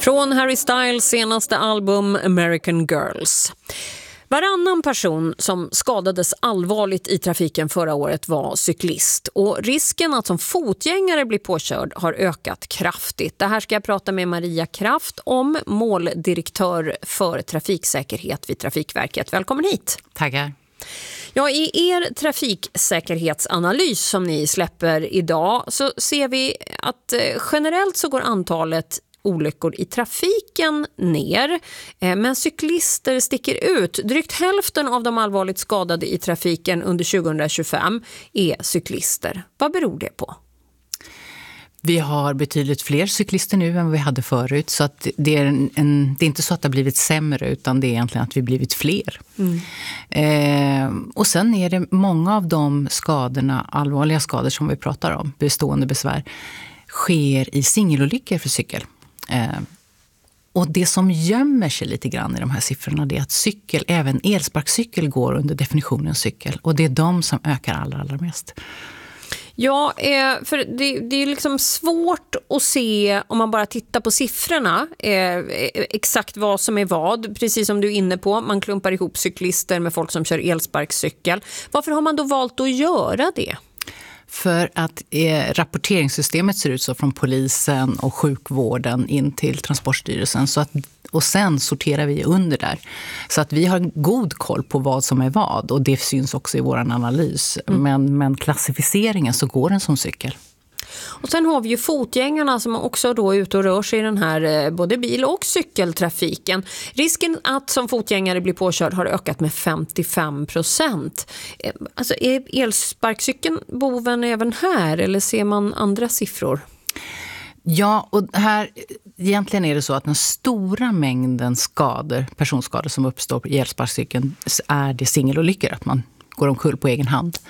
Från Harry Styles senaste album American Girls. Varannan person som skadades allvarligt i trafiken förra året var cyklist. Och risken att som fotgängare bli påkörd har ökat kraftigt. Det här ska jag prata med Maria Kraft om, måldirektör för trafiksäkerhet vid Trafikverket. Välkommen hit. Tackar. Ja, i er trafiksäkerhetsanalys som ni släpper idag så ser vi att generellt så går antalet olyckor i trafiken ner, men cyklister sticker ut. Drygt hälften av de allvarligt skadade i trafiken under 2025 är cyklister. Vad beror det på? Vi har betydligt fler cyklister nu än vi hade förut, så att det är inte så att det har blivit sämre, utan det är egentligen att vi blivit fler. Och sen är det många av de skadorna, allvarliga skador som vi pratar om, bestående besvär, sker i singelolyckor för cykel. Och det som gömmer sig lite grann i de här siffrorna, det är att cykel, även elsparkcykel, går under definitionen cykel. Och det är de som ökar allra mest. Ja, för det är liksom svårt att se om man bara tittar på siffrorna exakt vad som är vad. Precis som du är inne på, man klumpar ihop cyklister med folk som kör elsparkcykel. Varför har man då valt att göra det? För att rapporteringssystemet ser ut så från polisen och sjukvården in till Transportstyrelsen. Och sen sorterar vi under där. Så att vi har god koll på vad som är vad. Och det syns också i vår analys. Men klassificeringen så går den som cykel. Och sen har vi ju fotgängarna som också då är ute och rör sig i den här både bil- och cykeltrafiken. Risken att som fotgängare bli påkörd har ökat med 55%. Alltså är elsparkcykeln boven även här, eller ser man andra siffror? Ja, och här egentligen är det så att den stora mängden skador, personskador som uppstår i elsparkcykeln, är det singelolyckor, att man går omkull på egen hand.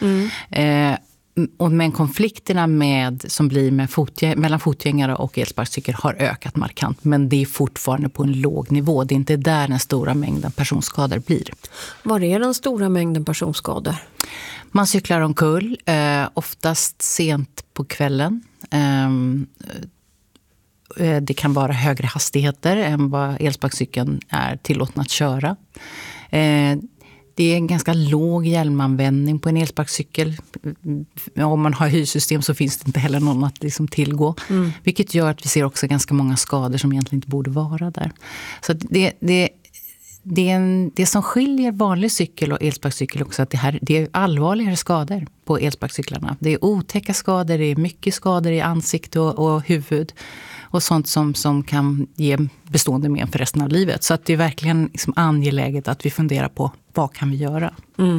Men konflikterna som blir mellan fotgängare och elsparkcykel har ökat markant. Men det är fortfarande på en låg nivå. Det är inte där den stora mängden personskador blir. Var är den stora mängden personskador? Man cyklar omkull, oftast sent på kvällen. Det kan vara högre hastigheter än vad elsparkcykeln är tillåten att köra. Det är en ganska låg hjälmanvändning på en elsparkcykel. Om man har hyrsystem så finns det inte heller någon att liksom tillgå. Vilket gör att vi ser också ganska många skador som egentligen inte borde vara där. Så det som skiljer vanlig cykel och elsparkcykel också, att det är allvarligare skador på elsparkcyklarna. Det är otäcka skador, det är mycket skador i ansikte och huvud. Och sånt som kan ge bestående men för resten av livet. Så att det är verkligen liksom angeläget att vi funderar på vad kan vi göra.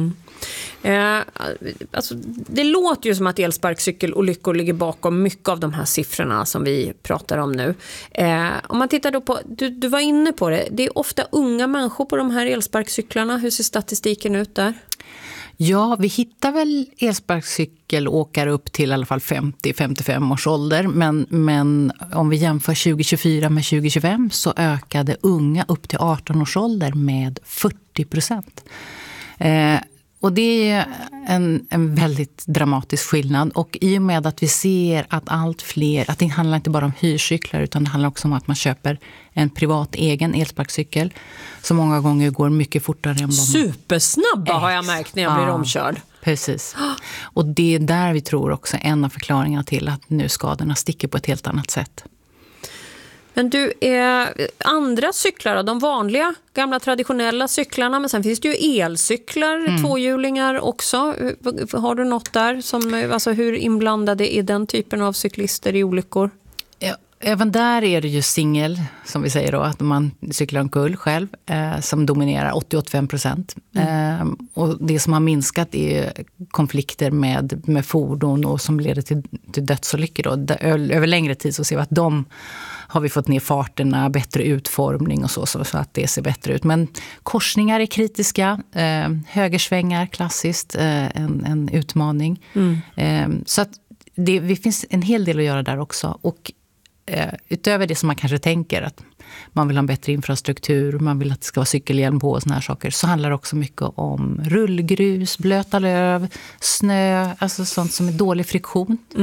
Alltså, det låter ju som att elsparkcykelolyckor ligger bakom mycket av de här siffrorna som vi pratar om nu. Om man tittar då på, du var inne på det, det är ofta unga människor på de här elsparkcyklarna. Hur ser statistiken ut där? Ja, vi hittar väl elsparkcykelåkare upp till i alla fall 50-55 års ålder. Men om vi jämför 2024 med 2025 så ökade unga upp till 18 års ålder med 40%. Och det är en väldigt dramatisk skillnad. Och i och med att vi ser att allt fler, att det handlar inte bara om hyrcyklar utan det handlar också om att man köper en privat egen elsparkcykel som många gånger går mycket fortare än vad man... Supersnabba har jag märkt när jag blir omkörd. Precis. Och det är där vi tror också en av förklaringarna till att nu skadorna sticker på ett helt annat sätt. Men du, andra cyklar, de vanliga gamla traditionella cyklarna, men sen finns det ju elcyklar, tvåhjulingar också. Har du något där som, alltså hur inblandade är den typen av cyklister i olyckor? Ja, även där är det ju singel, som vi säger då, att man cyklar omkull själv, som dominerar 80-85%. Och det som har minskat är konflikter med fordon och som leder till dödsolyckor då. Över längre tid så ser vi att de har vi fått ner farterna, bättre utformning och så att det ser bättre ut. Men korsningar är kritiska, högersvängar klassiskt, en utmaning. Så att det finns en hel del att göra där också. Och utöver det som man kanske tänker att man vill ha en bättre infrastruktur, man vill att det ska vara cykelhjälm på och såna här saker, så handlar det också mycket om rullgrus, blöta löv, snö, alltså sånt som är dålig friktion.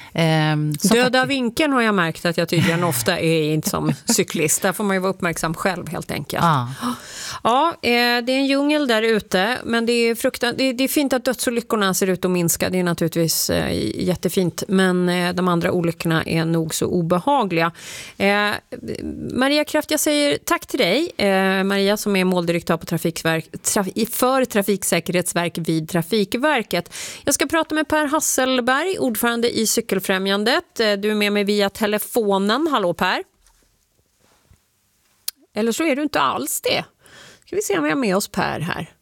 Döda vinkeln har jag märkt att jag tydligen ofta är inte som cyklist. Där får man ju vara uppmärksam själv helt enkelt. Ja, det är en djungel där ute, men det är det är fint att dödsolyckorna ser ut att minska. Det är naturligtvis jättefint, men de andra olyckorna är nog så obehagliga. Maria Kraft, jag säger tack till dig. Maria som är måldirektör på för Trafiksäkerhetsverk vid Trafikverket. Jag ska prata med Per Hasselberg, ordförande i Cykelfrämjandet. Du är med mig via telefonen. Hallå Per. Eller så är du inte alls det. Ska vi se om vi har med oss Per här.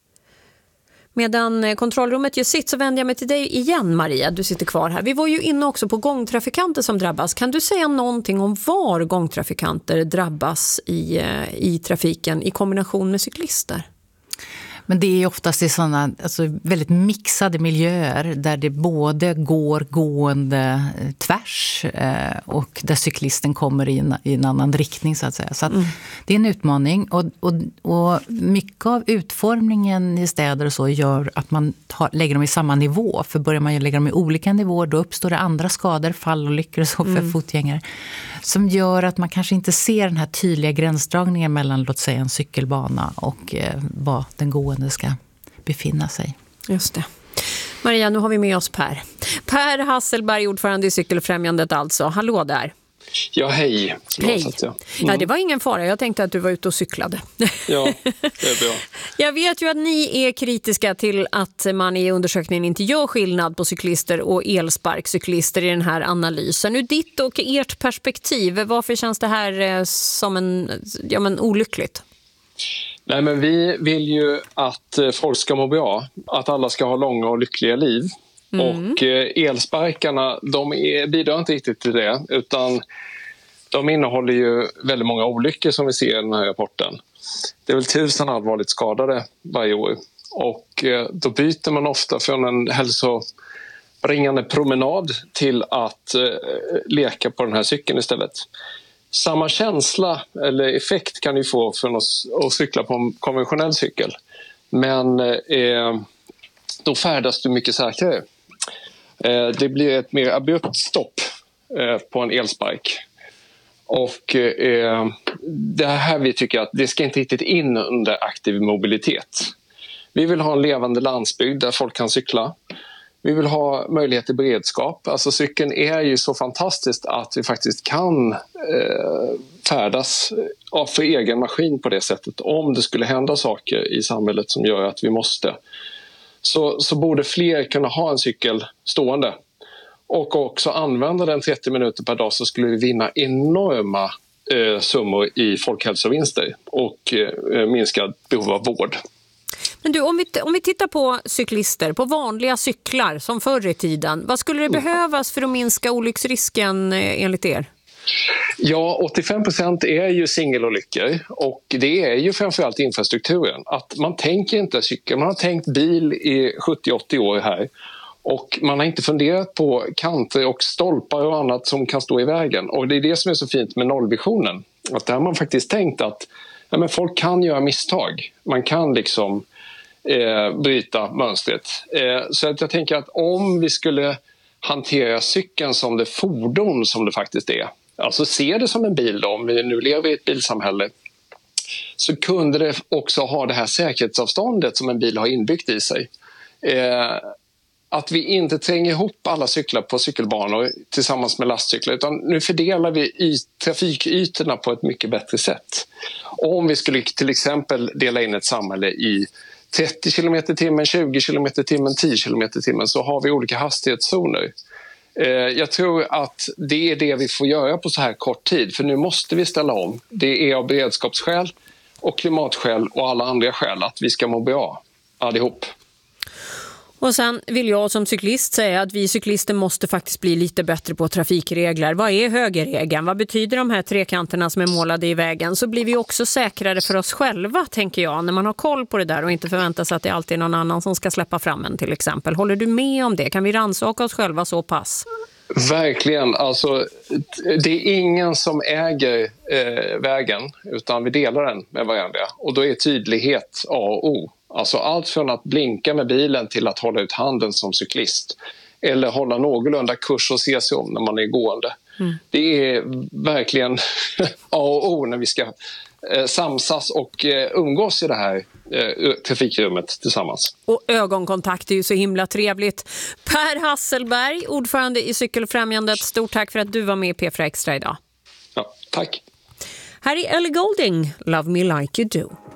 Medan kontrollrummet gör sitt så vänder jag mig till dig igen, Maria. Du sitter kvar här. Vi var ju inne också på gångtrafikanter som drabbas. Kan du säga någonting om var gångtrafikanter drabbas i trafiken i kombination med cyklister? Men det är oftast i sådana väldigt mixade miljöer där det både går gående tvärs och där cyklisten kommer i en annan riktning så att säga. Så att det är en utmaning och mycket av utformningen i städer och så gör att man lägger dem i samma nivå. För börjar man lägga dem i olika nivåer då uppstår det andra skador, fallolyckor och så för fotgängare som gör att man kanske inte ser den här tydliga gränsdragningen mellan låt säga en cykelbana och vad den gående ska befinna sig. Just det. Maria, nu har vi med oss Per. Per Hasselberg, ordförande i Cykelfrämjandet alltså. Hallå där. Ja, hej. Hej. Ja, det var ingen fara. Jag tänkte att du var ute och cyklade. Ja, det är bra. Jag vet ju att ni är kritiska till att man i undersökningen inte gör skillnad på cyklister och elsparkcyklister i den här analysen. Ur ditt och ert perspektiv, varför känns det här som olyckligt? Nej, men vi vill ju att folk ska må bra, att alla ska ha långa och lyckliga liv. Och elsparkarna, de bidrar inte riktigt till det, utan de innehåller ju väldigt många olyckor som vi ser i den här rapporten. Det är väl 1000 allvarligt skadade varje år. Och då byter man ofta från en hälsobringande promenad till att leka på den här cykeln istället. Samma känsla eller effekt kan du få från att cykla på en konventionell cykel. Men då färdas du mycket säkrare. Det blir ett mer abrupt stopp på en elspark. Och det här vi tycker att det ska inte riktigt in under aktiv mobilitet. Vi vill ha en levande landsbygd där folk kan cykla. Vi vill ha möjlighet till beredskap. Alltså cykeln är ju så fantastiskt att vi faktiskt kan färdas för egen maskin på det sättet. Om det skulle hända saker i samhället som gör att vi måste. Så borde fler kunna ha en cykel stående. Och också använda den 30 minuter per dag, så skulle vi vinna enorma summor i folkhälsovinster och minskad behov av vård. Men du, om vi tittar på cyklister, på vanliga cyklar som förr i tiden, vad skulle det behövas för att minska olycksrisken enligt er? Ja, 85% är ju singelolyckor, och det är ju framförallt infrastrukturen. Att man tänker inte cykel, man har tänkt bil i 70-80 år här. Och man har inte funderat på kanter och stolpar och annat som kan stå i vägen. Och det är det som är så fint med nollvisionen. Att där har man faktiskt tänkt att men folk kan göra misstag. Man kan liksom bryta mönstret. Så att jag tänker att om vi skulle hantera cykeln som det fordon som det faktiskt är. Alltså se det som en bil då, om vi nu lever i ett bilsamhälle. Så kunde det också ha det här säkerhetsavståndet som en bil har inbyggt i sig. Att vi inte tränger ihop alla cyklar på cykelbanor tillsammans med lastcyklar, utan nu fördelar vi trafikytorna på ett mycket bättre sätt. Om vi skulle till exempel dela in ett samhälle i 30 km/h, 20 km/h, 10 km/h, så har vi olika hastighetszoner. Jag tror att det är det vi får göra på så här kort tid, för nu måste vi ställa om. Det är av beredskapsskäl och klimatskäl och alla andra skäl att vi ska må bra allihop. Och sen vill jag som cyklist säga att vi cyklister måste faktiskt bli lite bättre på trafikregler. Vad är högerregeln? Vad betyder de här trekanterna som är målade i vägen? Så blir vi också säkrare för oss själva, tänker jag, när man har koll på det där och inte förväntar sig att det alltid är någon annan som ska släppa fram en till exempel. Håller du med om det? Kan vi rannsaka oss själva så pass? Verkligen. Alltså, det är ingen som äger vägen, utan vi delar den med varandra. Och då är tydlighet A och O. Alltså allt från att blinka med bilen till att hålla ut handen som cyklist eller hålla någorlunda kurs och se sig om när man är gående. Det är verkligen A och O när vi ska samsas och umgås i det här trafikrummet tillsammans. Och ögonkontakt är ju så himla trevligt. Per Hasselberg, ordförande i Cykelfrämjandet, stort tack för att du var med i P4 Extra idag. Ja, tack. Här är Ellie Goulding, Love Me Like You Do.